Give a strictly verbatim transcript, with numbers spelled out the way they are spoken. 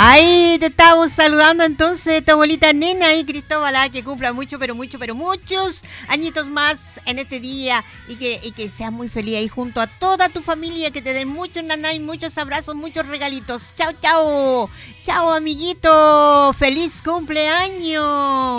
Ahí te estamos saludando entonces, tu abuelita nena y Cristóbal, ah, que cumpla mucho, pero mucho, pero muchos añitos más en este día y que, y que seas muy feliz ahí junto a toda tu familia, que te den muchos nanay, muchos abrazos, muchos regalitos. Chao, chao. Chao, amiguito. Feliz cumpleaños.